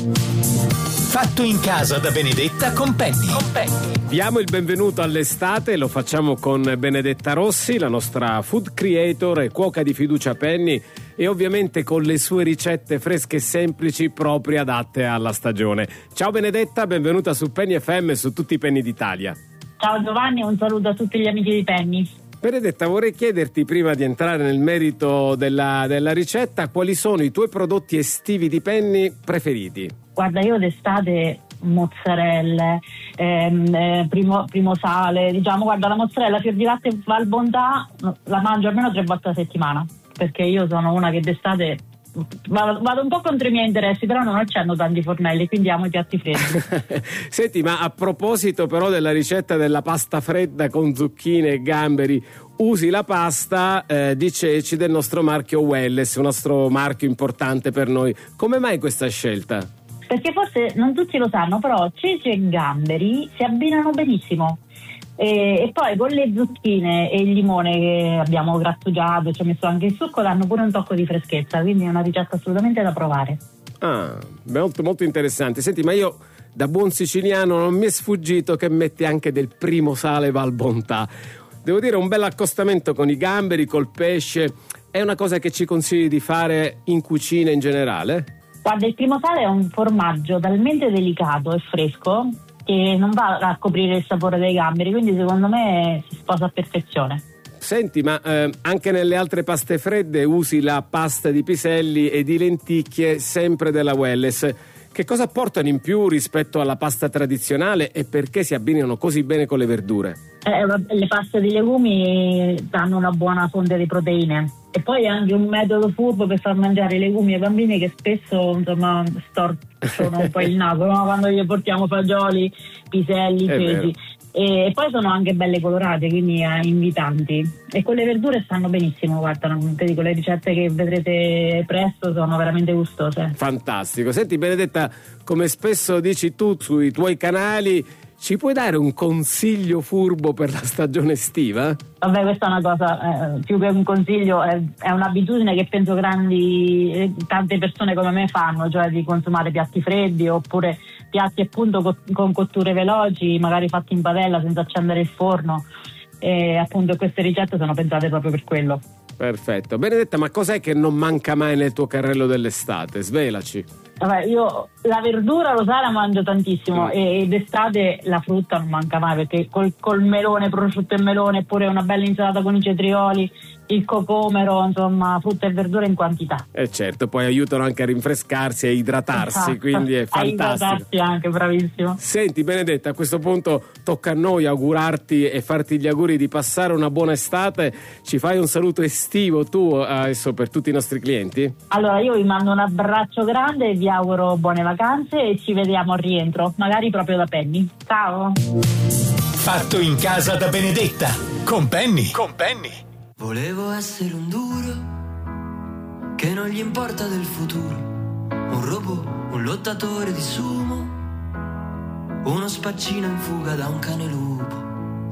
Fatto in casa da Benedetta con Penny. Diamo il benvenuto all'estate, lo facciamo con Benedetta Rossi, la nostra food creator e cuoca di fiducia Penny, e ovviamente con le sue ricette fresche e semplici proprio adatte alla stagione. Ciao Benedetta, benvenuta su Penny FM e su tutti i Penny d'Italia. Ciao Giovanni, un saluto a tutti gli amici di Penny. Benedetta, vorrei chiederti, prima di entrare nel merito della ricetta, quali sono i tuoi prodotti estivi di Penny preferiti? Guarda, io d'estate mozzarelle, primo sale, diciamo, guarda, la mozzarella fior di latte Val Bontà la mangio almeno 3 volte alla settimana, perché io sono una che d'estate vado un po' contro i miei interessi, però non accendo tanti fornelli, quindi amo i piatti freddi. Senti, ma a proposito però della ricetta della pasta fredda con zucchine e gamberi, usi la pasta di ceci del nostro marchio Welles, un nostro marchio importante per noi. Come mai questa scelta? Perché forse non tutti lo sanno, però ceci e gamberi si abbinano benissimo. E poi con le zucchine e il limone che abbiamo grattugiato, ci ho messo anche il succo, danno pure un tocco di freschezza, quindi è una ricetta assolutamente da provare. Ah, molto molto interessante. Senti, ma io da buon siciliano non mi è sfuggito che metti anche del primo sale Val Bontà. Devo dire, un bel accostamento con i gamberi, col pesce. È una cosa che ci consigli di fare in cucina in generale? Guarda, il primo sale è un formaggio talmente delicato e fresco che non va a coprire il sapore dei gamberi, quindi secondo me si sposa a perfezione. Senti, ma anche nelle altre paste fredde usi la pasta di piselli e di lenticchie sempre della Welles. Che cosa portano in più rispetto alla pasta tradizionale e perché si abbinano così bene con le verdure? Le paste di legumi danno una buona fonte di proteine e poi anche un metodo furbo per far mangiare i legumi ai bambini che spesso storcono un po' il naso, no? Quando gli portiamo fagioli, piselli, ceci. E poi sono anche belle colorate, quindi invitanti, e con le verdure stanno benissimo. Guarda, ti dico, le ricette che vedrete presto sono veramente gustose. Fantastico. Senti Benedetta, come spesso dici tu sui tuoi canali, ci puoi dare un consiglio furbo per la stagione estiva? Vabbè, questa è una cosa, più che un consiglio, è un'abitudine che penso tante persone come me fanno, cioè di consumare piatti freddi oppure piatti appunto con cotture veloci, magari fatti in padella senza accendere il forno, e appunto queste ricette sono pensate proprio per quello. Perfetto. Benedetta, ma cos'è che non manca mai nel tuo carrello dell'estate? Svelaci. Vabbè, io la verdura, lo sai, la mangio tantissimo, e d'estate la frutta non manca mai, perché col melone, prosciutto e melone, eppure una bella insalata con i cetrioli, il cocomero, insomma, frutta e verdura in quantità. E certo, poi aiutano anche a rinfrescarsi e idratarsi, esatto. Quindi è fantastico. A idratarsi anche, bravissimo. Senti Benedetta, a questo punto tocca a noi augurarti e farti gli auguri di passare una buona estate. Ci fai un saluto estivo tu adesso per tutti i nostri clienti? Allora, io vi mando un abbraccio grande e vi auguro buone vacanze e ci vediamo al rientro, magari proprio da Penny. Ciao! Fatto in casa da Benedetta con Penny. Volevo essere un duro che non gli importa del futuro, un robot, un lottatore di sumo, uno spaccino in fuga da un cane lupo.